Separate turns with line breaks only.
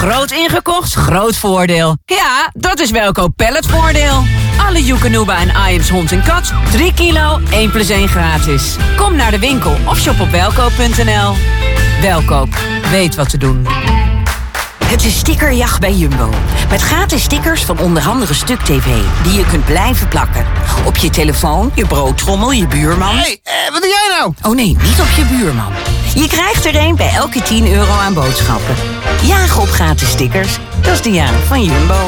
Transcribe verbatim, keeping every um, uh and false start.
Groot ingekocht, groot voordeel. Ja, dat is Welkoop Palletvoordeel. Alle Joekanuba en Iams hond en kat. drie kilo, één plus één gratis. Kom naar de winkel of shop op welkoop punt n l. Welkoop, weet wat te doen.
Het is stickerjacht bij Jumbo. Met gratis stickers van onder andere Stuk T V... die je kunt blijven plakken. Op je telefoon, je broodtrommel, je buurman.
Hé, hey, uh, wat doe jij nou?
Oh nee, niet op je buurman. Je krijgt er een bij elke tien euro aan boodschappen. Jagen op gratis stickers, dat is de jagen van Jumbo.